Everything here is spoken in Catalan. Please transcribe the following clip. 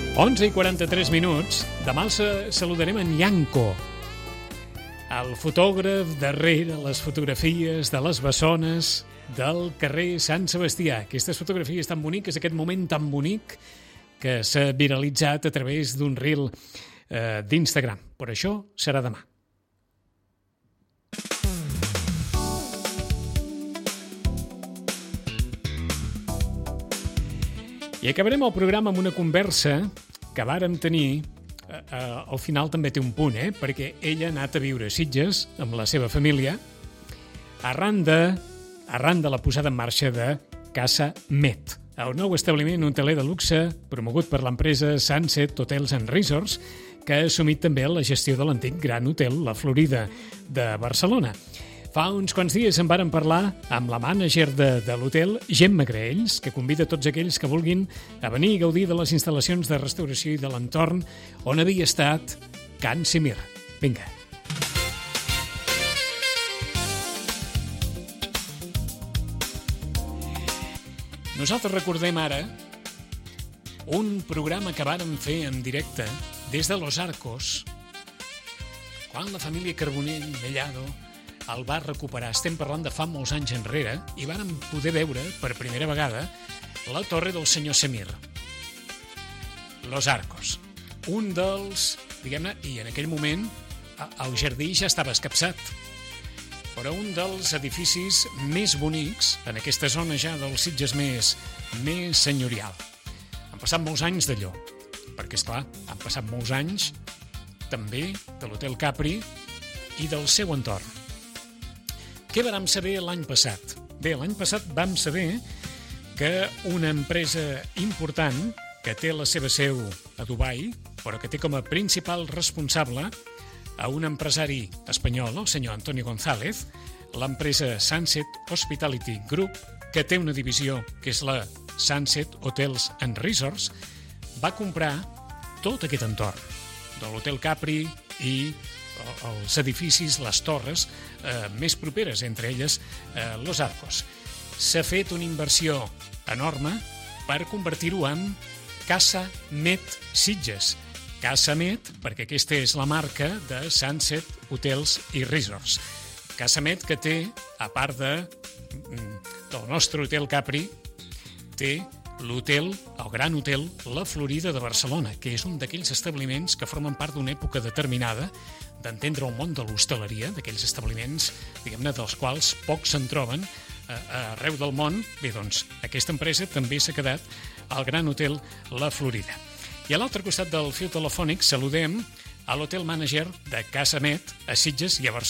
11:43. Demà saludarem en Yanko, el fotògraf darrere les fotografies de les bessones del carrer Sant Sebastià. Aquestes fotografies tan boniques, aquest moment tan bonic que s'ha viralitzat a través d'un reel d'Instagram. Per això serà demà. I acabarem el programa amb una conversa que vàrem tenir. Al final també té un punt, perquè ella ha anat a viure a Sitges amb la seva família arran de la posada en marxa de Casa Met, el nou establiment hoteler de luxe promogut per l'empresa Sunset Hotels and Resorts, que ha assumit també la gestió de l'antic Gran Hotel La Florida de Barcelona. Fa uns quants dies en vàrem parlar amb la mànager de l'hotel, Gemma Graells, que convida tots aquells que vulguin a venir i gaudir de les instal·lacions de restauració i de l'entorn on havia estat Can Simir. Vinga. Nosaltres recordem ara un programa que vàrem fer en directe des de Los Arcos, quan la família Carbonell Mellado el va recuperar. Estem parlant de fa molts anys enrere i vàrem poder veure per primera vegada la torre del senyor Semir. Los Arcos, un dels, diguem-ne, i en aquell moment el jardí ja estava escapçat, però un dels edificis més bonics en aquesta zona ja del Sitges més senyorial. Han passat molts anys d'allò, perquè, esclar, han passat molts anys també de l'Hotel Capri i del seu entorn. Què vam saber l'any passat? Bé, l'any passat vam saber que una empresa important que té la seva seu a Dubai, però que té com a principal responsable a un empresari espanyol, el senyor Antonio González, l'empresa Sunset Hospitality Group, que té una divisió que és la Sunset Hotels and Resorts, va comprar tot aquest entorn de l'Hotel Capri i els edificis, les torres més properes, entre elles Los Arcos. S'ha fet una inversió enorme per convertir-ho en Casa Met Sitges. Casa Met, perquè aquesta és la marca de Sunset Hotels i Resorts. Casa Met que té, a part del nostre Hotel Capri, té l'hotel, el Gran Hotel La Florida de Barcelona, que és un d'aquells establiments que formen part d'una època determinada d'entendre el món de l'hostaleria, d'aquells establiments, diguem-ne, dels quals pocs se'n troben arreu del món. Bé, doncs, aquesta empresa també s'ha quedat al Gran Hotel La Florida. I a l'altre costat del fil telefònic saludem a l'hotel manager de Casa Met a Sitges i a Barcelona,